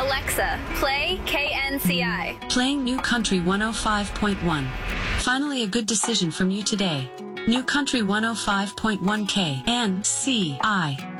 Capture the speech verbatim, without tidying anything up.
Alexa, play K N C I. Playing New Country one oh five point one. Finally a good decision from you today. New Country one oh five point one K N C I.